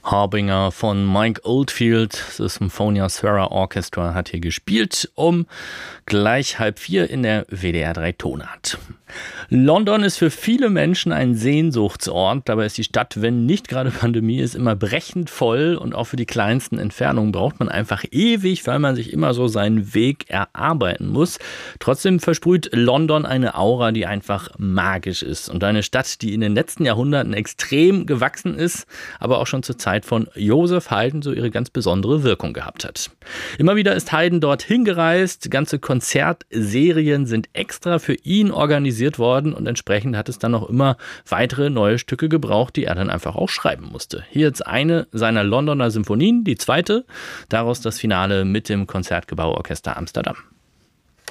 Harbinger von Mike Oldfield, das Symphonia Sfera Orchestra, hat hier gespielt um gleich 3:30 in der WDR 3 Tonart. London ist für viele Menschen ein Sehnsuchtsort. Dabei ist die Stadt, wenn nicht gerade Pandemie ist, immer brechend voll. Und auch für die kleinsten Entfernungen braucht man einfach ewig, weil man sich immer so seinen Weg erarbeiten muss. Trotzdem versprüht London eine Aura, die einfach magisch ist. Und eine Stadt, die in den letzten Jahrhunderten extrem gewachsen ist, aber auch schon zur Zeit von Joseph Haydn so ihre ganz besondere Wirkung gehabt hat. Immer wieder ist Haydn dorthin gereist. Ganze Konzertserien sind extra für ihn organisiert worden und entsprechend hat es dann noch immer weitere neue Stücke gebraucht, die er dann einfach auch schreiben musste. Hier jetzt eine seiner Londoner Symphonien, die zweite, daraus das Finale mit dem Konzertgebauorchester Amsterdam.